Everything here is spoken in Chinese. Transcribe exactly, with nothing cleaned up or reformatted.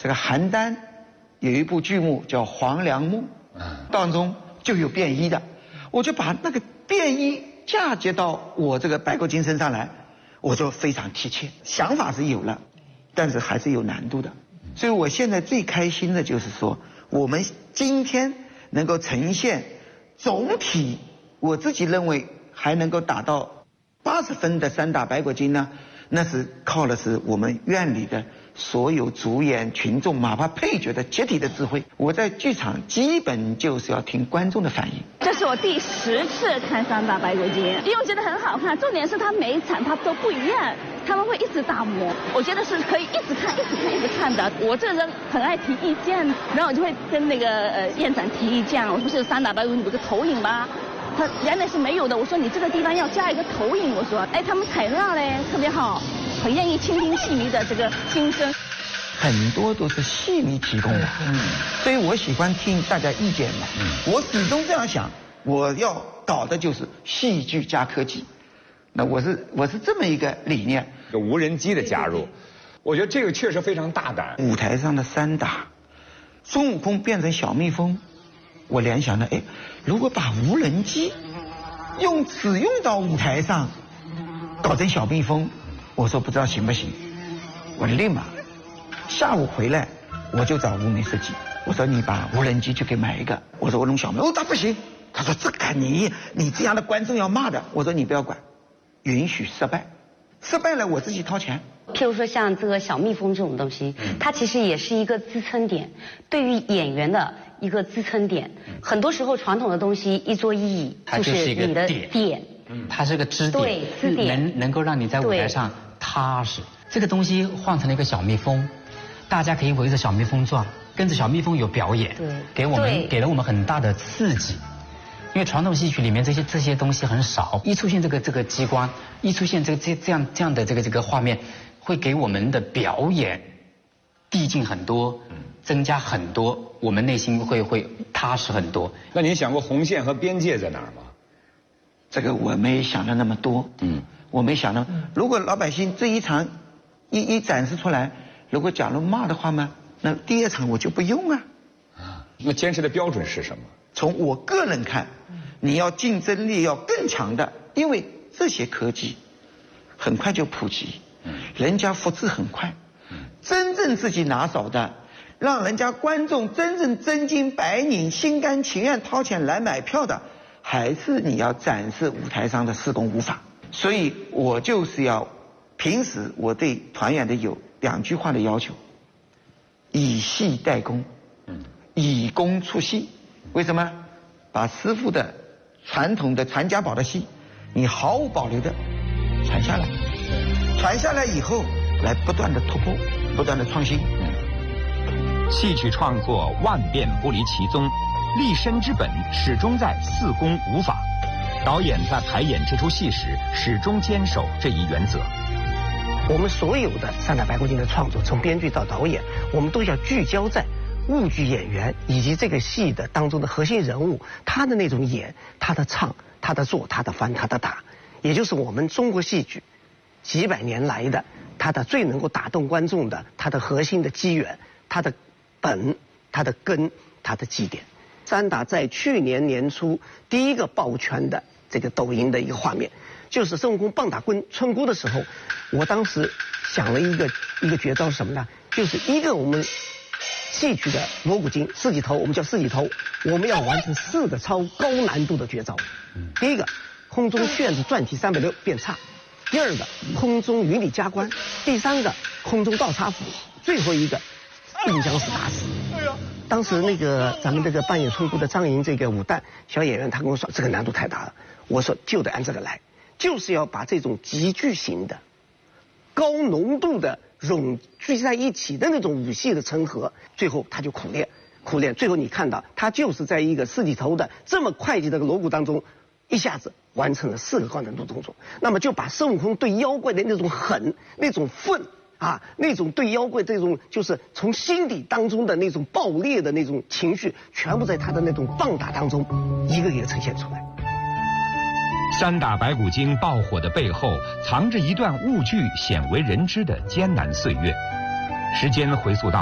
这个邯郸有一部剧目叫《黄粱梦》，当中就有便衣的，我就把那个便衣嫁接到我这个白骨精身上来，我就非常贴切。想法是有了，但是还是有难度的。所以我现在最开心的就是说，我们今天能够呈现总体，我自己认为还能够达到八十分的三打白骨精呢，那是靠的是我们院里的所有主演群众，哪怕配角的集体的智慧。我在剧场基本就是要听观众的反应。 这是我第十次看三打白骨精，因为我觉得很好看，重点是它每一场它都不一样，他们会一直打磨，我觉得是可以一直看一直看一直看的。我这个人很爱提意见，然后我就会跟那个呃院长提意见，我说不是三打白骨精有个投影吗？他原来是没有的，我说你这个地方要加一个投影，我说哎他们采纳嘞特别好，很愿意倾听戏迷的这个心声， 很多都是戏迷提供的，嗯，所以我喜欢听大家意见嘛，嗯，我始终这样想，我要搞的就是戏剧加科技，那我是我是这么一个理念。 有无人机的加入，我觉得这个确实非常大胆。 舞台上的三打，孙悟空变成小蜜蜂，我联想到，哎，如果把无人机用只用到舞台上，搞成小蜜蜂，我说不知道行不行，我立马下午回来我就找吴梅设计，我说你把无人机就给买一个，我说我弄小蜜，哦他不行，他说这个你你这样的观众要骂的，我说你不要管，允许失败，失败了我自己掏钱。 譬如说像这个小蜜蜂这种东西，它其实也是一个支撑点，对于演员的一个支撑点。很多时候传统的东西一桌一椅，就是你的点， 它是个支点， 对，支点能能够让你在舞台上踏实。这个东西换成了一个小蜜蜂，大家可以围着小蜜蜂转，跟着小蜜蜂有表演， 对， 给我们给了我们很大的刺激。因为传统戏曲里面这些这些东西很少，一出现这个这个机关，一出现这个这这样这样的这个这个画面，会给我们的表演递进很多，增加很多，我们内心会会踏实很多。 那您想过红线和边界在哪儿吗？ 这个我没想到那么多，嗯，我没想到，如果老百姓这一场一一展示出来，如果假如骂的话嘛，那第二场我就不用啊。 啊，那坚持的标准是什么？ 从我个人看，你要竞争力要更强的，因为这些科技很快就普及，人家复制很快，真正自己拿手的，让人家观众真正真金白银、心甘情愿掏钱来买票的，还是你要展示舞台上的施工舞法。所以我就是要，平时我对团员的有两句话的要求：以戏代工，以工出戏。为什么？把师傅的传统的传家宝的戏，你毫无保留的传下来，传下来以后，来不断的突破，不断的创新。 戏曲创作万变不离其宗，立身之本始终在四功五法。导演在排演这出戏时，始终坚守这一原则。 我们所有的三打白骨精的创作，从编剧到导演，我们都要聚焦在舞剧演员以及这个戏的当中的核心人物，他的那种演，他的唱，他的做，他的翻，他的打，也就是我们中国戏剧几百年来的他的最能够打动观众的，他的核心的机缘，他的本，他的根，他的基点。三打在去年年初第一个抱拳的这个抖音的一个画面，就是孙悟空棒打昆村姑的时候，我当时想了一个一个绝招是什么呢？就是一个我们戏曲的锣鼓经四级头，我们叫四级头，我们要完成四个超高难度的绝招。第一个，空中旋子转体三百六变叉；第二个，空中云里加关；第三个，空中倒插斧；最后一个，并将死打死。当时那个咱们这个扮演村姑的张莹这个武旦小演员，他跟我说这个难度太大了，我说就得按这个来，就是要把这种集聚型的、高浓度的融聚在一起的那种武戏的成合，最后他就苦练，苦练，最后你看到他就是在一个四级头的这么快捷的锣鼓当中，一下子完成了四个高难度动作，那么就把孙悟空对妖怪的那种狠、那种愤啊，那种对妖怪这种就是从心底当中的那种爆裂的那种情绪，全部在他的那种棒打当中一个一个呈现出来。 三打白骨精爆火的背后，藏着一段舞剧鲜为人知的艰难岁月。时间回溯到